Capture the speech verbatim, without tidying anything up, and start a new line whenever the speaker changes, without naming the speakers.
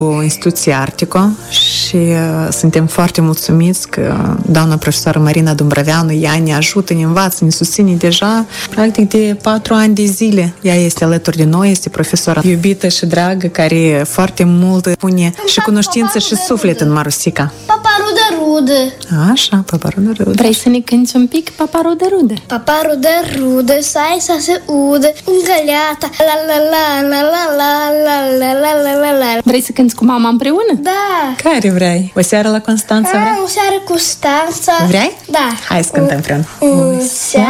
o instituție Artico și uh, suntem foarte mulțumiți că doamna profesoară Marina Dumbrăveanu, ea ne ajută, ne învață, ne susține deja practic de patru ani de zile. Ea este alături de noi, este profesoara iubită și dragă, care foarte mult pune și cunoștință și suflet în Marusica.
Paparul de rude.
Așa, paparul de rude.
Vrei să ne cânti un pic paparul de rude?
Paparul de rude, sai să se ude, în găleata, la la la la la la la la la la la.
Vrei să cânti cu mama împreună?
Da.
Care vrei? O seară la Constanța vrei?
O seară cu Constanța.
Vrei?
Da.
Hai să cântăm împreună.
O seară